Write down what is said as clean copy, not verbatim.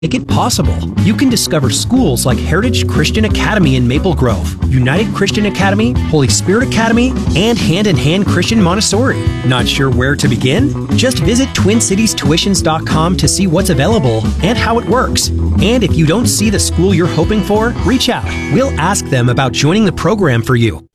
make it possible. You can discover schools like Heritage Christian Academy in Maple Grove, United Christian Academy, Holy Spirit Academy, and Hand in Hand Christian Montessori. Not sure where to begin? Just visit TwinCitiesTuitions.com to see what's available and how it works. And if you don't see the school you're hoping for, reach out. We'll ask them about joining the program for you.